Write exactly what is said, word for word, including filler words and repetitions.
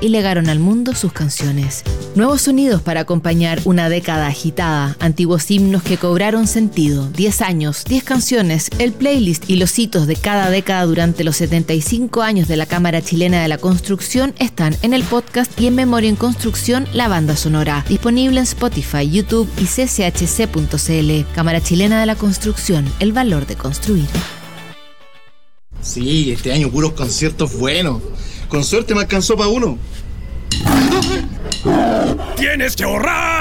y legaron al mundo sus canciones. Nuevos sonidos para acompañar una década agitada, antiguos himnos que cobraron sentido, diez años, diez canciones, el playlist y los hitos de cada década durante los setenta y cinco años de la Cámara Chilena de la Construcción están en el podcast y en Memoria en Construcción, la banda sonora, disponible en Spotify, YouTube y c c h c punto c l. Cámara Chilena de la Construcción, el valor de construir. Sí, este año puros conciertos buenos. Con suerte me alcanzó para uno. ¡Tienes que ahorrar!